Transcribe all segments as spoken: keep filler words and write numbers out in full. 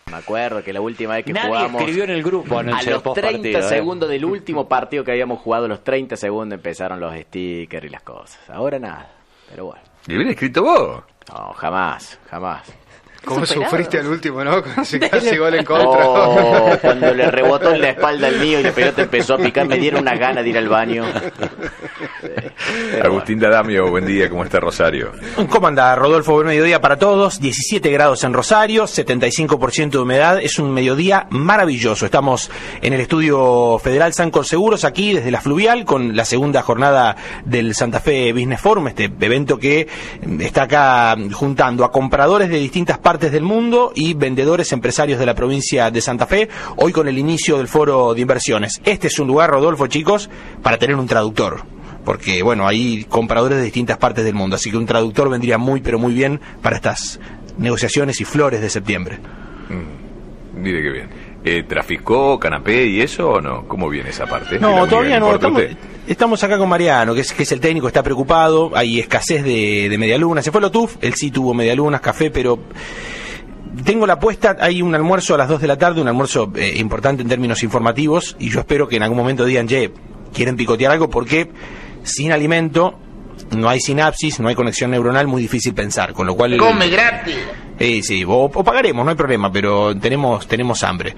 Me acuerdo que la última vez que Nadie jugamos... escribió en el grupo anoche a los treinta partido, segundos ¿eh? del último partido que habíamos jugado, los treinta segundos empezaron los stickers y las cosas. Ahora nada, pero bueno. ¿Y bien escrito vos? No, jamás, jamás. ¿Cómo sufriste al último, no? Casi, casi gol en contra. Oh, cuando le rebotó en la espalda al mío y la pelota empezó a picar, me dieron una gana de ir al baño. Sí, Agustín bueno. D'Adamio, buen día, ¿cómo está Rosario? ¿Cómo anda, Rodolfo? Buen mediodía para todos. diecisiete grados en Rosario, setenta y cinco por ciento de humedad. Es un mediodía maravilloso. Estamos en el estudio Federal Sancor Seguros, aquí desde la Fluvial, con la segunda jornada del Santa Fe Business Forum, este evento que está acá juntando a compradores de distintas partes del mundo y vendedores empresarios de la provincia de Santa Fe, hoy con el inicio del foro de inversiones. Este es un lugar, Rodolfo, chicos, para tener un traductor. Porque, bueno, hay compradores de distintas partes del mundo, así que un traductor vendría muy, pero muy bien para estas negociaciones y flores de septiembre. Mm, mire qué bien. Eh, ¿Traficó canapé y eso o no? ¿Cómo viene esa parte? No, ¿La todavía única que no. importa a Estamos, usted? estamos acá con Mariano, que es, que es el técnico, está preocupado. Hay escasez de, de medialunas. Se fue lo T U F, él sí tuvo medialunas, café, pero... Tengo la apuesta, hay un almuerzo a las dos de la tarde, un almuerzo eh, importante en términos informativos, y yo espero que en algún momento digan, che, quieren picotear algo, porque sin alimento no hay sinapsis, no hay conexión neuronal, muy difícil pensar, con lo cual... ¡Come el... gratis! Eh, sí, o, o pagaremos, no hay problema, pero tenemos tenemos hambre.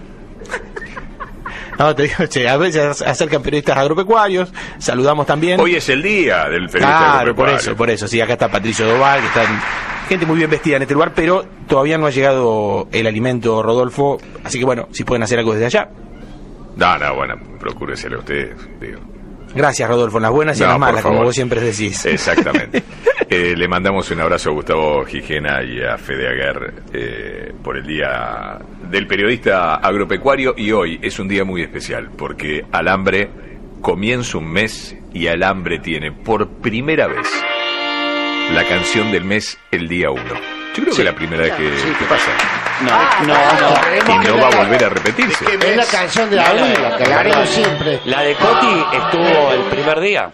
No, te digo, che, a veces acercan periodistas agropecuarios, saludamos también. Hoy es el día del periodista Claro, por agropecuario. eso, por eso, sí, acá está Patricio Doval, que está gente muy bien vestida en este lugar, pero todavía no ha llegado el alimento, Rodolfo, así que bueno, si pueden hacer algo desde allá. No, no, bueno, procúreselo a usted, digo. Gracias, Rodolfo, en las buenas y en No, las por malas, como favor. vos siempre decís. Exactamente. eh, le mandamos un abrazo a Gustavo Gijena y a Fede Aguer eh, por el Día del Periodista Agropecuario, y hoy es un día muy especial porque Alambre comienza un mes y Alambre tiene por primera vez la canción del mes el día uno. Yo creo Sí. que es la primera vez que, Sí. que pasa. No, Ah, no, claro, no. creemos Y que no la- va a volver a repetirse. Es la canción de Abril, la que la haremos siempre. La de Coti estuvo el primer día.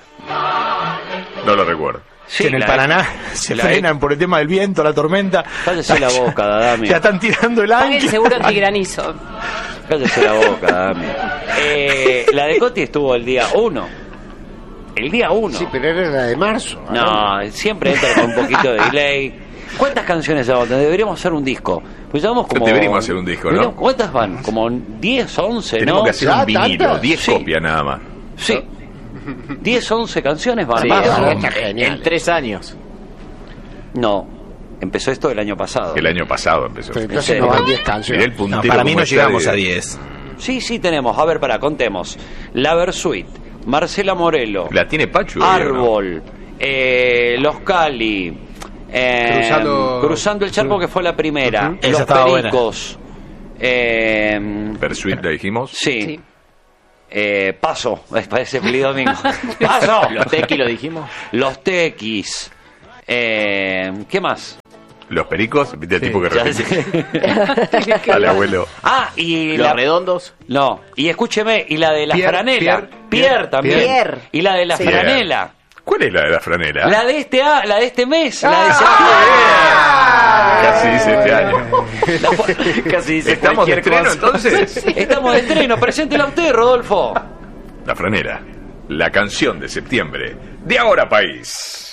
No lo recuerdo. Sí, que en el la- Paraná se la- frenan por el tema del viento, la tormenta. Cállese la boca, Dadamio. Ya están tirando el Pague el ancla. seguro antigranizo. Cállese la boca, Dadamio. Eh, la de Coti estuvo el día uno. El día uno. Sí, pero era la de marzo. No, siempre entra con un poquito de delay. ¿Cuántas canciones llevamos? Deberíamos hacer un disco. Pues llevamos como... Deberíamos hacer un disco, ¿no? Deberíamos- ¿Cuántas van? Como diez, once, Tenemos ¿no? que hacer ¿Ya un vinilo, tantas? diez Sí. copias nada más. Sí. diez, once canciones van Sí, más. eso en- está genial. en tres años. No. Empezó esto el año pasado. El año pasado empezó. Pero ¿En entonces serio? no van diez Mirá canciones. el puntero No, para mí cómo no está llegamos de- a diez. Sí, sí tenemos. A ver, para, contemos. La Versuit, Marcela Morelo, ¿La tiene Pachu? hoy, o no? Árbol, eh, Los Cali, eh, Cruzando- Cruzando el Charco, que fue la primera, Ujú. Esa Los estaba buena. Pericos, eh, Persuit, la dijimos. sí, Sí. Eh, Paso, es parece Feliz Domingo. Paso, Los tequi lo dijimos. Los Tequis, eh, ¿qué más? Los pericos, ¿viste el tipo que Ya repite? sé. Al abuelo. Ah, y Los la, redondos. no, y escúcheme, y la de la Pierre, franela, Pierre, Pierre, Pierre, también, Pierre. y la de la Sí. franela. ¿Cuál es la de la franela? La de este a- la de este mes, la de Casi dice este año. septiembre. Casi dice ¿Estamos de cualquier estreno cosa. entonces? Estamos de estreno, preséntela usted, Rodolfo. La franela. La canción de septiembre. De Ahora País.